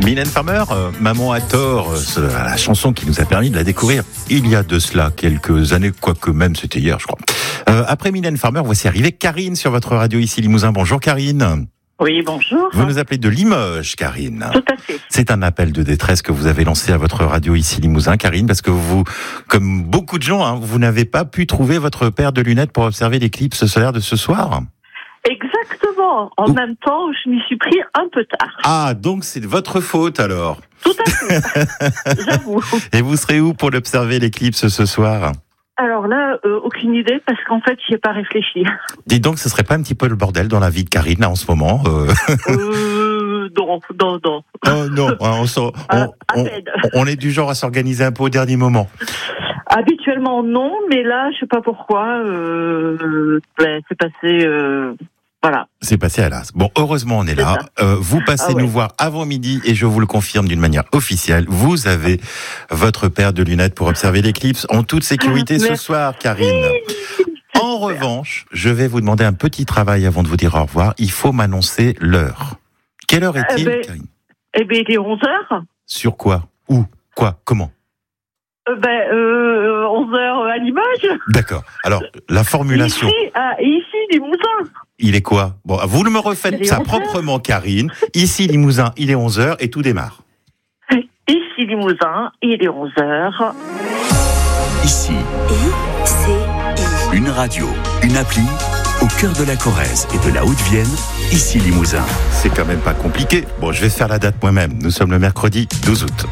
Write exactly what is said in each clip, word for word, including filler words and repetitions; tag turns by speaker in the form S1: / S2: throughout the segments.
S1: Mylène Farmer, euh, Maman a tort, euh, la chanson qui nous a permis de la découvrir il y a de cela quelques années, quoique même c'était hier, je crois. Euh, après Mylène Farmer, voici arriver Karine sur votre radio ici Limousin. Bonjour Karine.
S2: Oui, bonjour.
S1: Vous nous appelez de Limoges, Karine.
S2: Tout à fait.
S1: C'est un appel de détresse que vous avez lancé à votre radio ici Limousin, Karine, parce que vous, comme beaucoup de gens, hein, vous n'avez pas pu trouver votre paire de lunettes pour observer l'éclipse solaire de ce soir.
S2: Exactement. En Ouh. même temps, je m'y suis pris un peu tard.
S1: Ah, donc c'est de votre faute alors.
S2: Tout à fait. J'avoue.
S1: Et vous serez où pour l'observer l'éclipse ce soir ?
S2: Alors là, euh, aucune idée, parce qu'en fait, j'y ai pas réfléchi.
S1: Dites donc, ce serait pas un petit peu le bordel dans la vie de Karine, là, en ce moment euh...
S2: euh, non, non, non.
S1: Oh, non, on, on,
S2: à,
S1: on, on est du genre à s'organiser un peu au dernier moment.
S2: Habituellement, non, mais là, je sais pas pourquoi, euh, ben, c'est passé... Euh... Voilà.
S1: C'est passé à l'as. Bon, heureusement, on est, est là. Euh, vous passez ah ouais. nous voir avant midi et je vous le confirme d'une manière officielle. Vous avez votre paire de lunettes pour observer l'éclipse en toute sécurité ah, ce soir, Karine. En revanche, je vais vous demander un petit travail avant de vous dire au revoir. Il faut m'annoncer l'heure. Quelle heure est-il,
S2: euh, ben,
S1: Karine ?
S2: Eh bien, il est onze heures.
S1: Sur quoi ? Où ? Quoi ? Comment ?
S2: Euh, ben, euh, onze heures à Limoges.
S1: D'accord. Alors, la formulation...
S2: Ici, à, ici Limousin. Il
S1: est quoi ? Bon, vous me refaites ça proprement, Karine. Ici, Limousin, il est onze heures et tout démarre.
S2: Ici, Limousin, il est onze heures.
S3: Ici, I, C, I. Une radio, une appli, au cœur de la Corrèze et de la Haute-Vienne, ici Limousin.
S1: C'est quand même pas compliqué. Bon, je vais faire la date moi-même. Nous sommes le mercredi douze août.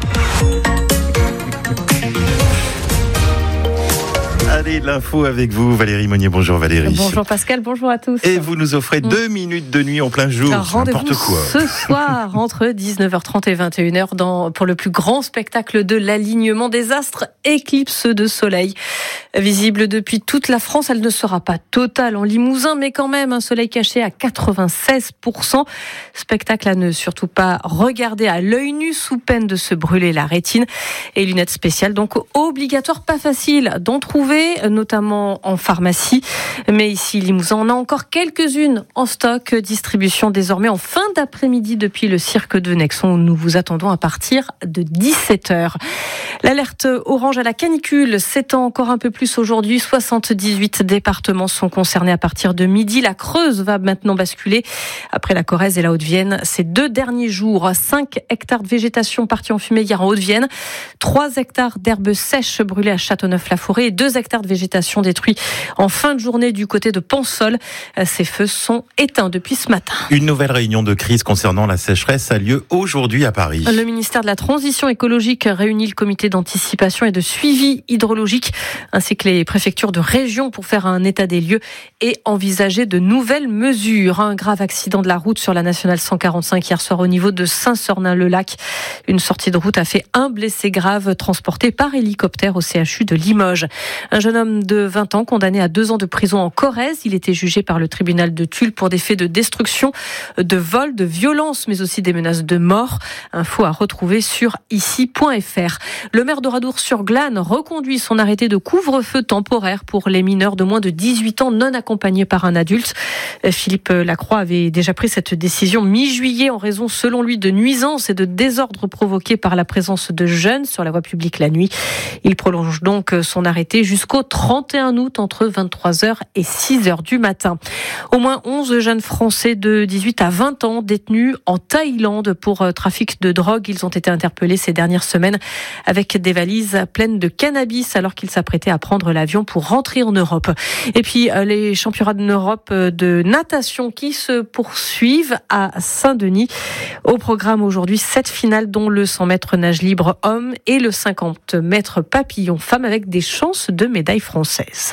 S1: Allez, l'info avec vous, Valérie Monnier. Bonjour Valérie.
S4: Bonjour Pascal, bonjour à tous.
S1: Et vous nous offrez mmh. deux minutes de nuit en plein jour,
S4: alors,
S1: n'importe quoi.
S4: Ce soir, entre dix-neuf heures trente et vingt et une heures, dans, pour le plus grand spectacle de l'alignement des astres, éclipse de soleil. Visible depuis toute la France, elle ne sera pas totale en Limousin, mais quand même un soleil caché à quatre-vingt-seize pour cent. Spectacle à ne surtout pas regarder à l'œil nu sous peine de se brûler la rétine. Et lunettes spéciales, donc obligatoire, pas facile d'en trouver, notamment en pharmacie. Mais ici, Limousin, on a encore quelques-unes en stock. Distribution désormais en fin d'après-midi depuis le cirque de Nexon où nous vous attendons à partir de dix-sept heures. L'alerte orange à la canicule s'étend encore un peu plus aujourd'hui. soixante-dix-huit départements sont concernés à partir de midi. La Creuse va maintenant basculer. Après la Corrèze et la Haute-Vienne, ces deux derniers jours, cinq hectares de végétation partis en fumée hier en Haute-Vienne, trois hectares d'herbes sèches brûlées à Châteauneuf-la-Forêt et deux hectares de végétation détruits en fin de journée du côté de Ponsol. Ces feux sont éteints depuis ce matin.
S1: Une nouvelle réunion de crise concernant la sécheresse a lieu aujourd'hui à Paris.
S4: Le ministère de la Transition écologique réunit le comité d'anticipation et de suivi hydrologique ainsi que les préfectures de région pour faire un état des lieux et envisager de nouvelles mesures. Un grave accident de la route sur la nationale cent quarante-cinq hier soir au niveau de Saint-Sornin-le-Lac. Une sortie de route a fait un blessé grave transporté par hélicoptère au C H U de Limoges. Un jeune homme de vingt ans condamné à deux ans de prison en Corrèze. Il était jugé par le tribunal de Tulle pour des faits de destruction, de vol, de violence, mais aussi des menaces de mort. Info à retrouver sur ici point f r. Le maire d'Oradour-sur-Glane reconduit son arrêté de couvre-feu temporaire pour les mineurs de moins de dix-huit ans non accompagnés par un adulte. Philippe Lacroix avait déjà pris cette décision mi-juillet en raison, selon lui, de nuisances et de désordres provoqués par la présence de jeunes sur la voie publique la nuit. Il prolonge donc son arrêté jusqu'au trente et un août entre vingt-trois heures et six heures du matin. Au moins onze jeunes Français de dix-huit à vingt ans détenus en Thaïlande pour trafic de drogue. Ils ont été interpellés ces dernières semaines avec des valises pleines de cannabis alors qu'ils s'apprêtaient à prendre l'avion pour rentrer en Europe. Et puis les championnats d'Europe de natation qui se poursuivent à Saint-Denis. Au programme aujourd'hui, sept finales dont le cent mètres nage libre homme et le cinquante mètres papillon femme avec des chances de médaille française.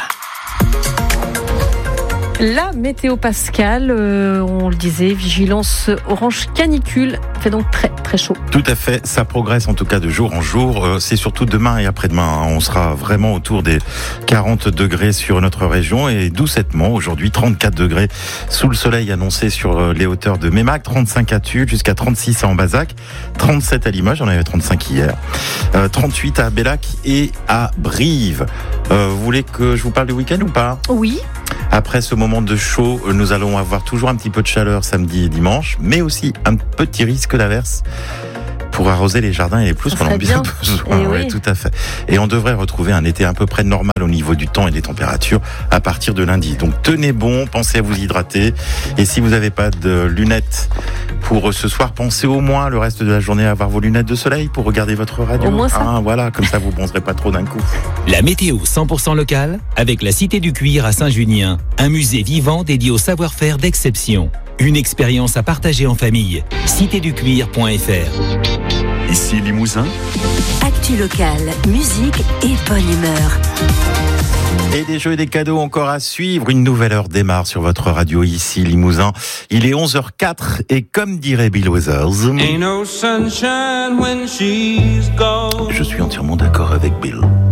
S4: La météo Pascal, euh, on le disait, vigilance orange canicule, fait donc très très chaud.
S1: Tout à fait, ça progresse en tout cas de jour en jour. Euh, c'est surtout demain et après-demain. On sera vraiment autour des quarante degrés sur notre région et doucettement aujourd'hui trente-quatre degrés sous le soleil annoncé sur les hauteurs de Mémac, trente-cinq à Tulle, jusqu'à trente-six à Ambazac, trente-sept à Limoges, on avait trente-cinq hier, euh, trente-huit à Bellac et à Brive. Euh, vous voulez que je vous parle du week-end ou pas ?
S4: Oui.
S1: Après ce moment de chaud, nous allons avoir toujours un petit peu de chaleur samedi et dimanche, mais aussi un petit risque d'averse pour arroser les jardins et les pelouses
S4: Ça
S1: qu'on en a
S4: ferait
S1: bien
S4: bien.
S1: besoin.
S4: Eh
S1: Ouais,
S4: oui.
S1: tout à fait. Et on devrait retrouver un été à peu près normal au niveau du temps et des températures à partir de lundi. Donc tenez bon, pensez à vous hydrater. Et si vous n'avez pas de lunettes pour ce soir, pensez au moins le reste de la journée à avoir vos lunettes de soleil pour regarder votre radio.
S4: Au moins ça.
S1: Ah, voilà, comme ça vous bronzerez pas trop d'un coup.
S5: La météo cent pour cent locale avec la Cité du Cuir à Saint-Junien, un musée vivant dédié au savoir-faire d'exception. Une expérience à partager en famille. cité du cuir point f r.
S3: Ici Limousin,
S6: Actu locale, musique et bonne humeur.
S1: Et des jeux et des cadeaux encore à suivre. Une nouvelle heure démarre sur votre radio ici Limousin. Il est onze heures quatre et comme dirait Bill Withers,
S7: Ain't no sunshine when she's gone.
S1: je suis entièrement d'accord avec Bill.